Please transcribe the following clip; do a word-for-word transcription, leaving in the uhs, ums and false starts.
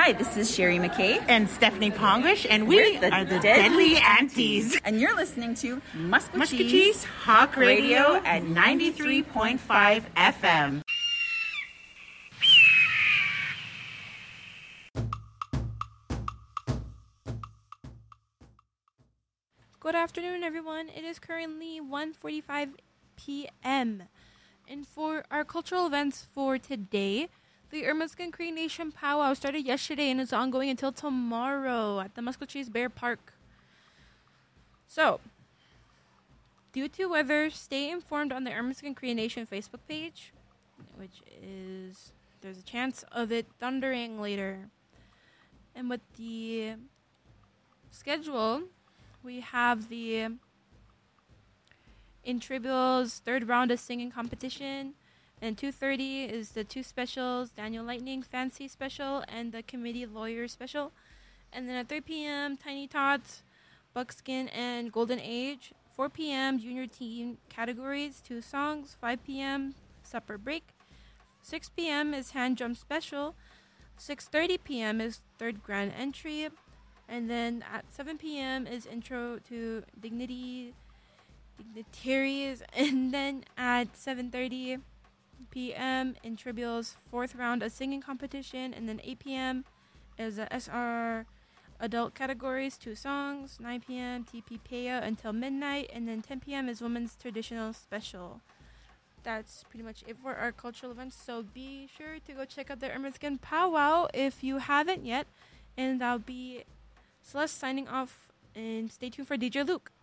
Hi, this is Sherry McKay. And Stephanie Ponglish, and we We're the are the Deadly Deadly Aunties. And you're listening to Muscatine Muscatine Hawk Radio Radio at ninety-three point five F M. Good afternoon, everyone. It is currently one forty-five p.m. And for our cultural events for today, the Ermiscan Cree Nation Powwow started yesterday and is ongoing until tomorrow at the Muscatine Bear Park. So, due to weather, stay informed on the Ermiscan Cree Nation Facebook page, which is, there's a chance of it thundering later. And with the schedule, we have the Intribul's third round of singing competition. And two thirty is the two specials, Daniel Lightning Fancy Special and the Committee Lawyer Special. And then at three p.m., Tiny Tots, Buckskin, and Golden Age. four p.m., Junior Team categories, two songs. five p.m., Supper Break. six p.m. is Hand Drum Special. six thirty p.m. is third grand entry. And then at seven p.m. is Intro to Dignity, Dignitaries. And then at seven thirty p.m. in Tribul's fourth round of singing competition. And then eight p.m. is the S R adult categories, two songs. nine p.m. T P Peya until midnight. And then ten p.m. is Women's Traditional Special. That's pretty much it for our cultural events. So be sure to go check out the Ermiscan Powwow if you haven't yet. And that'll be Celeste signing off. And stay tuned for D J Luke.